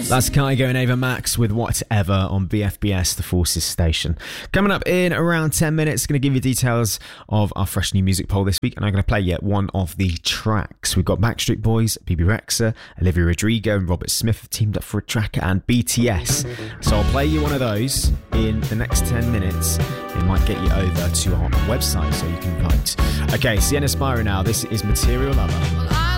That's Kygo and Ava Max with Whatever on BFBS, the Forces station. Coming up in around 10 minutes, going to give you details of our fresh new music poll this week, and I'm going to play yet one of the tracks. We've got Backstreet Boys, Bebe Rexha, Olivia Rodrigo and Robert Smith have teamed up for a track, and BTS. So I'll play you one of those in the next 10 minutes. It might get you over to our website so you can vote. Okay, Sienna Spiro now. This is Material Lover.